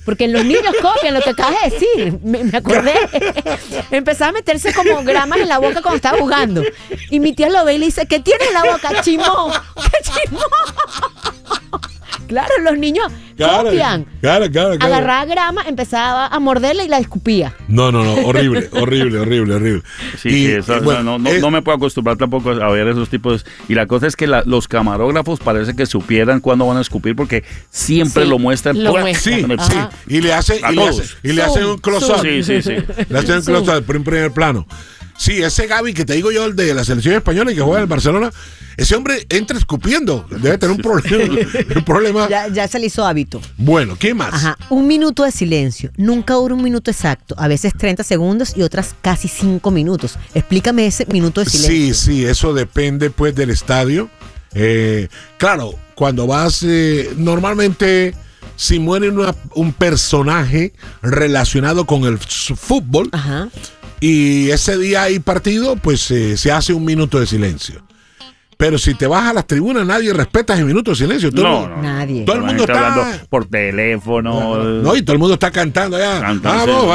Porque los niños copian lo que acabas de decir. Me acordé. Empezaba a meterse como gramas en la boca cuando estaba jugando. Y mi tía lo ve y le dice, ¿qué tienes en la boca? ¡Chimón! ¡Qué chimón! Claro, los niños copian. Claro. Agarraba grama, empezaba a morderla y la escupía. No, horrible. Sí, eso, bueno, no me puedo acostumbrar tampoco a ver esos tipos. Y la cosa es que los camarógrafos parece que supieran cuándo van a escupir porque siempre lo muestran. Sí. Y le hacen un close-up. Sí. Le hacen un close-up por un primer plano. Sí, ese Gavi que te digo yo, el de la selección española y que juega en el Barcelona, ese hombre entra escupiendo. Debe tener un problema. Ya se le hizo hábito. Bueno, ¿qué más? Ajá, 1 minuto de silencio. Nunca dura 1 minuto exacto. A veces 30 segundos y otras casi 5 minutos. Explícame ese minuto de silencio. Sí, eso depende pues del estadio. Claro, cuando vas, normalmente si muere un personaje relacionado con el fútbol, ajá, y ese día hay partido, pues se hace 1 minuto de silencio. Pero si te vas a las tribunas, nadie respeta ese minuto de silencio. Nadie. Todo el mundo está hablando por teléfono. No, y todo el mundo está cantando allá. Vamos,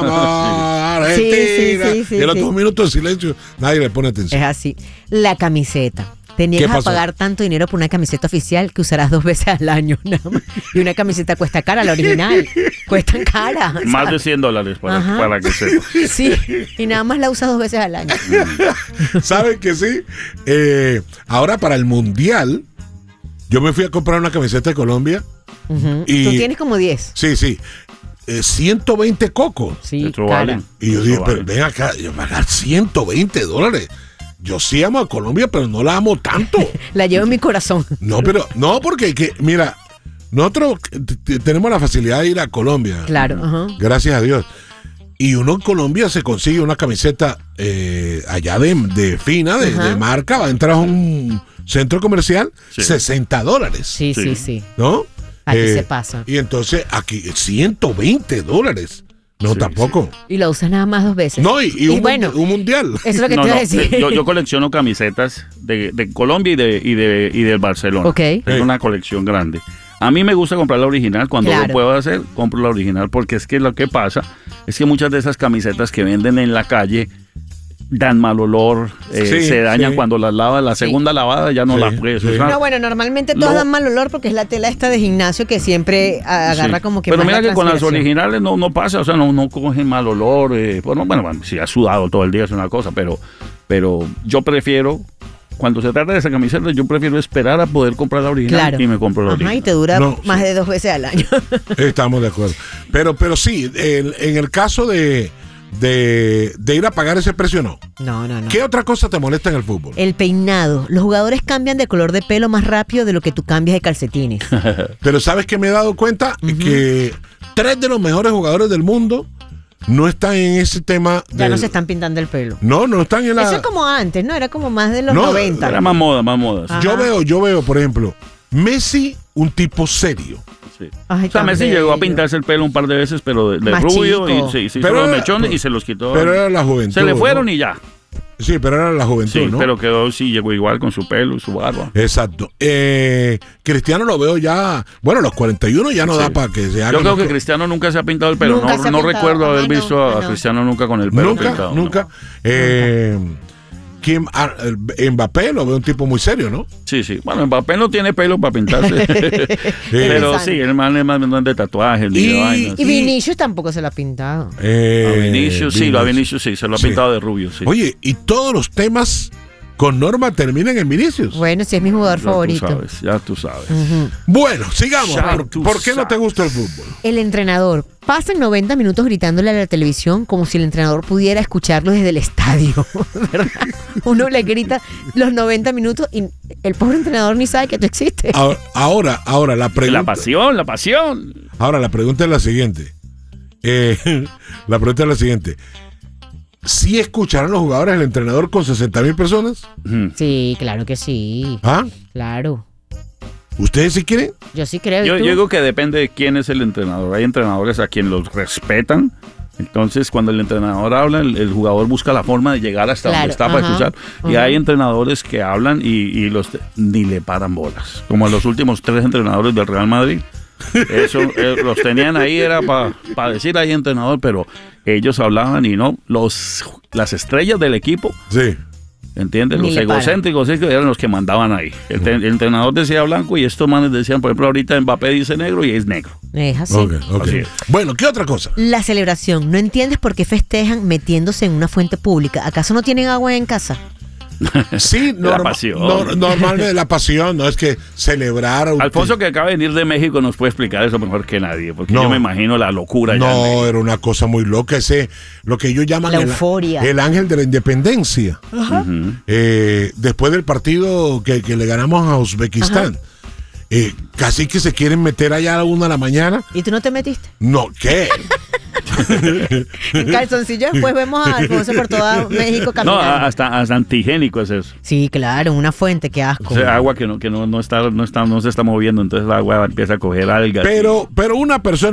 Argentina. Sí, y los 2 minutos de silencio, nadie le pone atención. Es así. La camiseta. Te niegas a pagar tanto dinero por una camiseta oficial que usarás 2 veces al año nada más. Y una camiseta cuesta cara, la original. Cuestan cara. Más de $100 para que sepa. Sí, y nada más la usas 2 veces al año. ¿Saben que sí? Ahora para el Mundial, yo me fui a comprar una camiseta de Colombia. Uh-huh. Y tú tienes como 10. Sí. 120 cocos. Sí, cara. Y yo dije, pero ven acá, yo pagar $120. Yo sí amo a Colombia, pero no la amo tanto. La llevo en mi corazón. No, porque mira, nosotros tenemos la facilidad de ir a Colombia. Claro. Uh-huh. Gracias a Dios. Y uno en Colombia se consigue una camiseta allá de fina, de marca, va a entrar a un centro comercial, $60. Sí. ¿No? Aquí se pasa. Y entonces aquí $120. No, tampoco. Y lo usas nada más 2 veces. No, y un mundial. Eso es lo que te iba a decir. Yo colecciono camisetas de Colombia y del Barcelona. Ok. Es una colección grande. A mí me gusta comprar la original. Cuando lo puedo hacer, compro la original. Porque es que lo que pasa es que muchas de esas camisetas que venden en la calle dan mal olor, se dañan cuando las lavas. La segunda lavada ya no las puedes usar. No, bueno, normalmente todas dan mal olor porque es la tela esta de gimnasio que siempre agarra como que. Pero mira que con las originales no pasa, o sea, no cogen mal olor. Bueno, si has sudado todo el día es una cosa, pero yo prefiero. Cuando se trata de esa camiseta, yo prefiero esperar a poder comprar la original y me compro la original. Y te dura más de 2 veces al año. Estamos de acuerdo. Pero sí, en el caso de ir a pagar ese precio, no. No. ¿Qué otra cosa te molesta en el fútbol? El peinado. Los jugadores cambian de color de pelo más rápido de lo que tú cambias de calcetines. Pero ¿sabes qué me he dado cuenta? Que 3 de los mejores jugadores del mundo no están en ese tema. Ya no se están pintando el pelo. No están en la. Eso es como antes, ¿no? Era como más de los 90. Era más moda. Yo veo, por ejemplo, Messi, un tipo serio. Sí. O sea, Messi llegó a pintarse el pelo un par de veces, pero de rubio, y se hizo los mechones y se los quitó. Pero era la juventud. Se le fueron y ya. Sí, pero era la juventud, sí, ¿no? Pero llegó igual con su pelo y su barba. Exacto. Cristiano lo veo ya, bueno, los 41 ya no da para que se haga. Yo creo que Cristiano nunca se ha pintado el pelo. No recuerdo haber visto a Cristiano nunca con el pelo pintado. Nunca. Mbappé lo veo un tipo muy serio, ¿no? Sí. Bueno, Mbappé no tiene pelo para pintarse. Pero sí, el man es más de tatuajes. Y Vinicius tampoco se lo ha pintado. A Vinicius sí, se lo ha pintado de rubio. Sí. Oye, y todos los temas con Norma terminan en Vinicius. Bueno, sí es mi jugador favorito. Ya tú sabes. Uh-huh. Bueno, sigamos. ¿Por qué no te gusta el fútbol? El entrenador. Pasan 90 minutos gritándole a la televisión como si el entrenador pudiera escucharlo desde el estadio, ¿verdad? Uno le grita los 90 minutos y el pobre entrenador ni sabe que tú existes. Ahora la pregunta. La pasión. Ahora la pregunta es la siguiente. ¿Sí escucharán los jugadores al entrenador con 60,000 personas? Sí, claro que sí. ¿Ah? Claro. ¿Ustedes sí quieren? Yo sí creo. Yo digo que depende de quién es el entrenador. Hay entrenadores a quien los respetan. Entonces, cuando el entrenador habla, el jugador busca la forma de llegar hasta donde está para escuchar. Y hay entrenadores que hablan y ni le paran bolas. Como los últimos 3 entrenadores del Real Madrid. Eso los tenían ahí, era para decir ahí entrenador, pero ellos hablaban y no, las estrellas del equipo. Sí. ¿Entiendes? Los egocéntricos eran los que mandaban ahí. El entrenador decía blanco y estos manes decían, por ejemplo, ahorita Mbappé dice negro y es negro. Es así. Okay. Así es. Bueno, ¿qué otra cosa? La celebración. ¿No entiendes por qué festejan metiéndose en una fuente pública? ¿Acaso no tienen agua en casa? Sí, La pasión. Normalmente la pasión, no es que celebrar. Alfonso, que acaba de venir de México, nos puede explicar eso mejor que nadie, porque yo me imagino la locura. No, era una cosa muy loca. Lo que ellos llaman la euforia. El ángel de la independencia. Después del partido que le ganamos a Uzbekistán. Casi que se quieren meter allá a la 1 de la mañana. ¿Y tú no te metiste? No, ¿qué? En calzoncillo después vemos a Alfonso por todo México caminando. No, hasta antigénico es eso. Sí, claro, una fuente, qué asco. O sea, agua que no se está moviendo, entonces el agua empieza a coger algas. Pero una persona